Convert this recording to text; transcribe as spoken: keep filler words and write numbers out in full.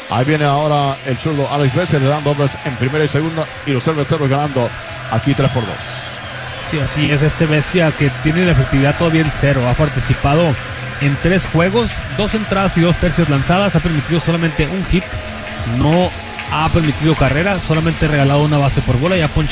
Ahí viene ahora el zurdo Alex Besser, le dan dobles en primera y segunda, y los cerveceros ganando aquí tres por dos. Sí, así es, este Bessia que tiene la efectividad todavía en cero, ha participado en tres juegos, dos entradas y dos tercios lanzadas, ha permitido solamente un hit, no ha permitido carrera, solamente ha regalado una base por bola y ha ponchado